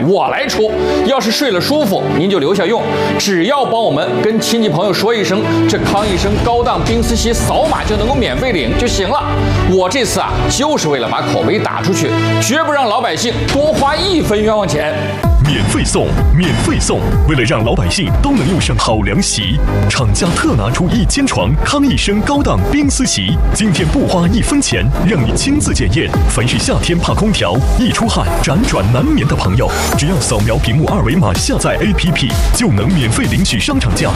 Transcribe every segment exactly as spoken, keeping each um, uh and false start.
我来出。要是睡了舒服，您就留下用，只要帮我们跟亲戚朋友说一声，这康益生高档冰丝席扫码就能够免费领就行了。我这次啊，就是为了把口碑打出去，绝不让老百姓多花一分冤枉钱。 免费送，免费送！为了让老百姓都能用上好凉席，厂家特拿出一千床康益生高档冰丝席，今天不花一分钱，让你亲自检验。凡是夏天怕空调、易出汗、辗转难眠的朋友，只要扫描屏幕二维码下载 A P P， 就能免费领取商场价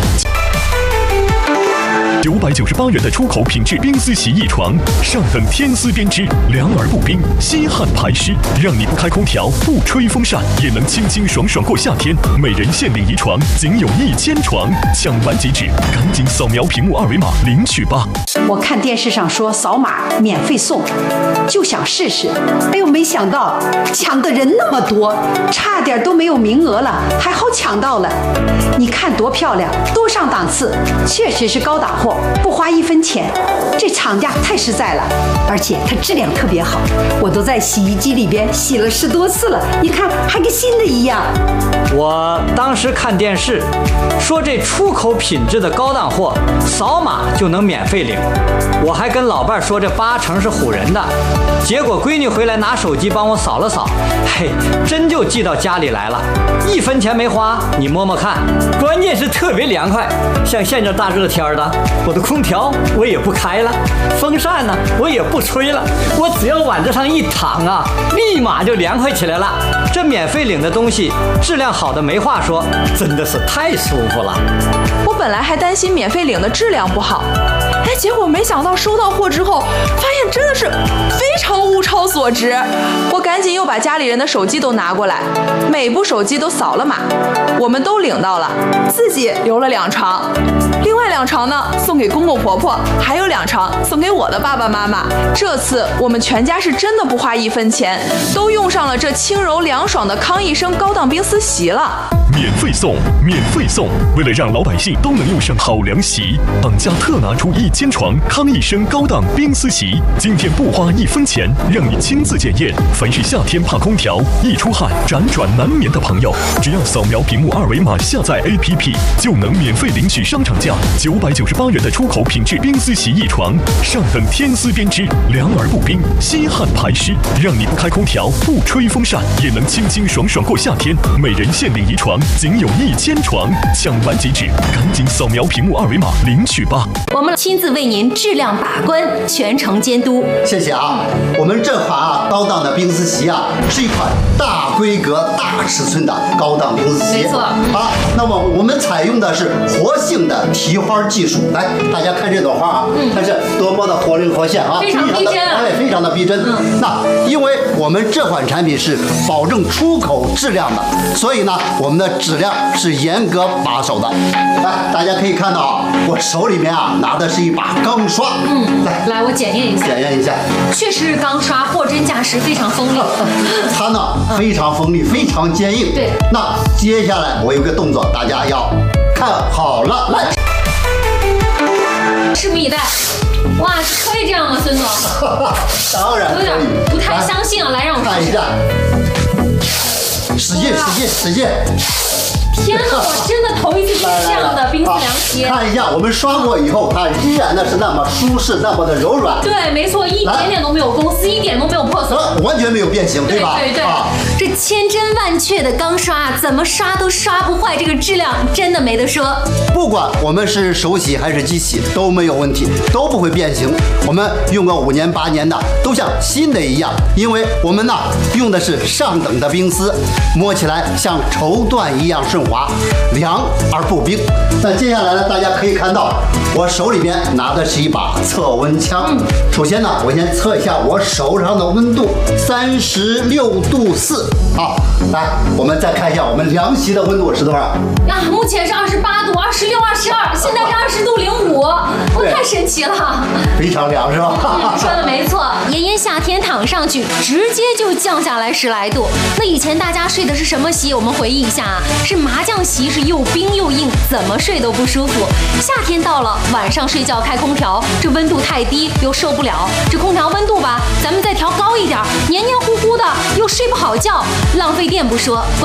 九百九十八元的出口品质冰丝席一床，上等天丝编织，凉而不冰，吸汗排湿，让你不开空调、不吹风扇也能清清爽爽过夏天。每人限领一床，仅有一千床，抢完即止，赶紧扫描屏幕二维码领取吧。 我看电视上说扫码免费送，就想试试。哎呦，没想到抢的人那么多，差点都没有名额了，还好抢到了。你看多漂亮，多上档次，确实是高档货。不花一分钱，这厂家太实在了，而且它质量特别好，我都在洗衣机里边洗了十多次了，你看还跟新的一样。 我当时看电视说这出口品质的高档货，扫码就能免费领，我还跟老伴说这八成是唬人的，结果闺女回来拿手机帮我扫了扫，嘿，真就寄到家里来了，一分钱没花，你摸摸看，关键是特别凉快。像现在大热天的，我的空调我也不开了，风扇呢我也不吹了，我只要往这上一躺啊，立马就凉快起来了。这免费领的东西质量好的没话说，真的是太舒服了。 我本来还担心免费领的质量不好，哎，结果没想到收到货之后，发现真的是非常物超所值。我赶紧又把家里人的手机都拿过来，每部手机都扫了码，我们都领到了，自己留了两床，另外两床呢送给公公婆婆，还有两床送给我的爸爸妈妈。这次我们全家是真的不花一分钱，都用上了这轻柔凉爽的康益生高档冰丝席了。 免费送，免费送！为了让老百姓都能用上好凉席，厂家特拿出一千床康益生高档冰丝席，今天不花一分钱，让你亲自检验。凡是夏天怕空调、易出汗、辗转难眠的朋友，只要扫描屏幕二维码下载 A P P， 就能免费领取商场价九百九十八元的出口品质冰丝席一床，上等天丝编织，凉而不冰，吸汗排湿，让你不开空调、不吹风扇也能清清爽爽过夏天。每人限领一床，仅有一千床，抢完即止，赶紧扫描屏幕二维码领取吧。 我们亲自为您质量把关，全程监督。 谢谢啊！我们这款啊高档的冰丝席啊，是一款大规格、大尺寸的高档冰丝席。 没错啊， 那么我们采用的是活性的提花技术。来，大家看这朵花啊，嗯、它是多么的活灵活现啊， 非常逼真啊， 哎，非常的逼真。嗯、那因为我们这款产品是保证出口质量的，所以呢，我们的质量是严格把守的。来，大家可以看到啊，我手里面啊拿的是一把钢刷。 嗯，来，来，我检验一下。 检验一下， 确实是钢刷，货真价实，非常锋利。 它呢非常锋利，非常坚硬。 对。 那接下来我有个动作，大家要看好了，来。 拭目以待。哇，可以这样吗，孙总？ 当然可以。 有点不太相信啊，来让我看一下。使劲，使劲，使劲！ 天哪，我真的头一次见这样的冰丝凉席。 看一下，我们刷过以后，它依然的是那么舒适，那么的柔软。 对，没错，一点点都没有公司，一点都没有破损， 完全没有变形，对吧？ 对对对。啊、这千真万确的钢刷，怎么刷都刷不坏，这个质量真的没得说。 不管我们是手洗还是机洗都没有问题，都不会变形。我们用个五年八年的，都像新的一样，因为我们呢用的是上等的冰丝，摸起来像绸缎一样顺滑，凉而不冰。那接下来呢，大家可以看到我手里边拿的是一把测温枪。嗯、首先呢，我先测一下我手上的温度，三十六度四。好，来，我们再看一下我们凉席的温度是多少？ 啊，目前是二十八度、二十六、二十二，现在是二十度零五，我太神奇了， 非常凉是吧？ 嗯，说的没错，炎炎夏天躺上去，直接就降下来十来度。那以前大家睡的是什么席？我们回忆一下啊，是麻将席，是又冰又硬，怎么睡都不舒服。夏天到了，晚上睡觉开空调，这温度太低又受不了，这空调温度吧，咱们再调高一点，黏黏糊糊的又睡不好觉，浪费电不说。